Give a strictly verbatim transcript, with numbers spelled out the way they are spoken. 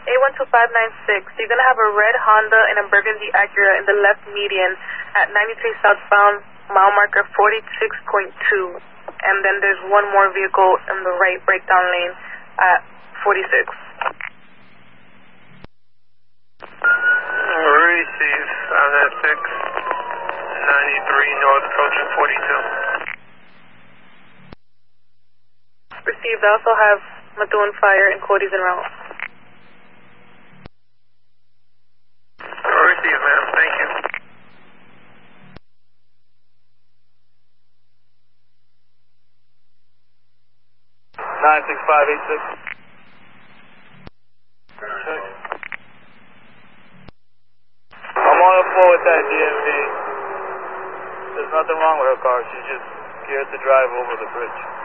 A one two five nine six, you're going to have a red Honda and a burgundy Acura in the left median at ninety-three southbound, mile marker forty-six point two. And then there's one more vehicle in the right breakdown lane at forty-six. Receive, five nine six, ninety-three north approaching forty-two. Received. I also have Methuen Fire and Cody's en route. Received, ma'am. Thank you. nine six five eight six. Check. I'm on the floor with that D M V. There's nothing wrong with her car. She's just scared to drive over the bridge.